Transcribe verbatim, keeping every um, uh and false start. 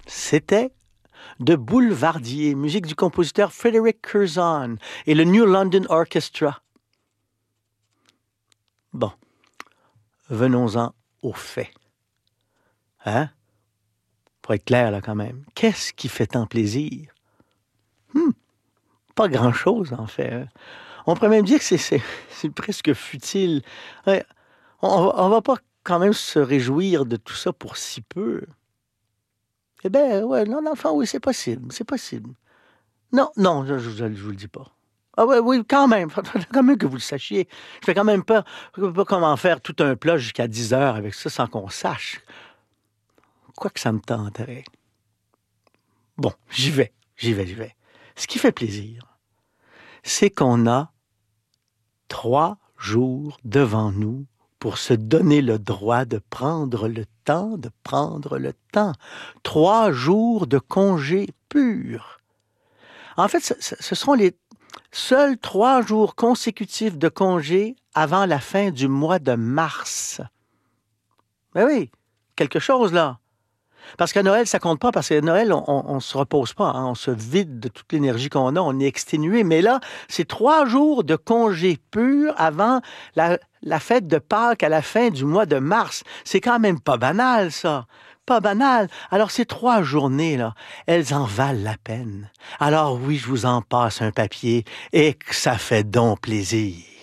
C'était de Boulevardier, musique du compositeur Frederick Curzon et le New London Orchestra. Bon, venons-en aux faits. Hein? Pour être clair, là, quand même. Qu'est-ce qui fait tant plaisir? Hmm, pas grand-chose, en fait. On pourrait même dire que c'est, c'est, c'est presque futile. Ouais, on ne va pas quand même se réjouir de tout ça pour si peu. Eh bien, ouais, non, dans le fond, oui, c'est possible, c'est possible. Non, non, je ne vous le dis pas. Ah oui, oui, quand même, quand même que vous le sachiez. Je fais quand même pas, pas comment faire tout un plat jusqu'à dix heures avec ça sans qu'on sache. Quoi que ça me tenterait. Bon, j'y vais, j'y vais, j'y vais. Ce qui fait plaisir, c'est qu'on a trois jours devant nous pour se donner le droit de prendre le temps, de prendre le temps. Trois jours de congé pur. En fait, ce, ce seront les seuls trois jours consécutifs de congé avant la fin du mois de mars. Ben oui, quelque chose là. Parce qu'à Noël, ça compte pas, parce qu'à Noël, on ne se repose pas, hein, on se vide de toute l'énergie qu'on a, on est exténué. Mais là, c'est trois jours de congé pur avant la, la fête de Pâques à la fin du mois de mars. C'est quand même pas banal, ça. Pas banal. Alors, ces trois journées-là, elles en valent la peine. Alors oui, je vous en passe un papier et que ça fait donc plaisir.